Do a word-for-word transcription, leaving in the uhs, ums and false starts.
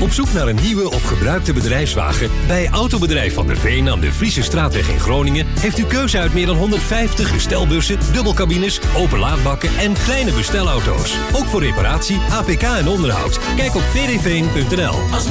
Op zoek naar een nieuwe of gebruikte bedrijfswagen? Bij Autobedrijf Van der Veen aan de Friese Straatweg in Groningen heeft u keuze uit meer dan honderdvijftig bestelbussen, dubbelcabines, openlaadbakken en kleine bestelauto's. Ook voor reparatie, A P K en onderhoud. Kijk op v d veen punt n l. Als